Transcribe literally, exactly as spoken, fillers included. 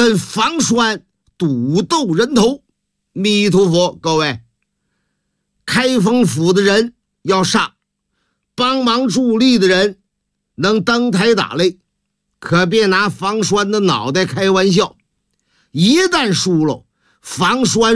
跟方栓赌斗人头。弥陀佛，各位，开封府的人要杀，帮忙助力的人能登台打擂，可别拿方栓的脑袋开玩笑。一旦输了，方栓